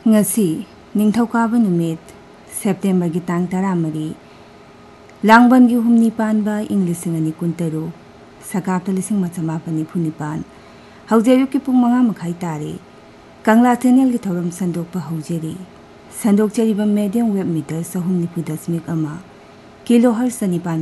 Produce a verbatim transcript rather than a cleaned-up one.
ngasi ningthaukaaba numit September gi tang taramari langban gi humni panba ing lising ani kuntaru sakapta lising machamapa ni phunipan haujayu ki pung manga makhai tare Kangla channel gi thoram sandokpa haujeri sandok chariba medium wave meter sahum nipu dasmik ama kilohertz ani pan